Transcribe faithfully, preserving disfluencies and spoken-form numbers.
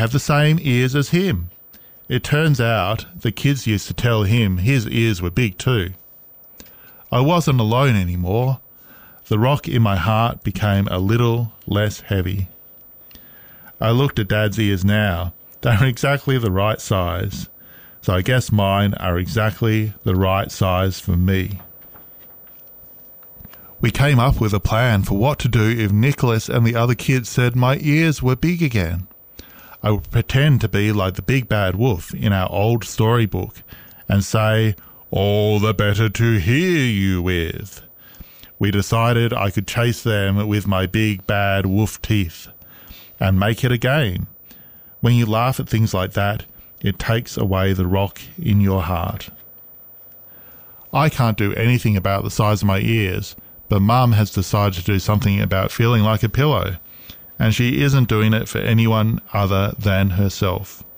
have the same ears as him. It turns out the kids used to tell him his ears were big too. I wasn't alone anymore. The rock in my heart became a little less heavy. I looked at Dad's ears now. They were exactly the right size. So I guess mine are exactly the right size for me. We came up with a plan for what to do if Nicholas and the other kids said my ears were big again. I would pretend to be like the big bad wolf in our old storybook and say, "All the better to hear you with." We decided I could chase them with my big bad wolf teeth and make it a game. When you laugh at things like that, it takes away the rock in your heart. I can't do anything about the size of my ears, but Mum has decided to do something about feeling like a pillow, and she isn't doing it for anyone other than herself.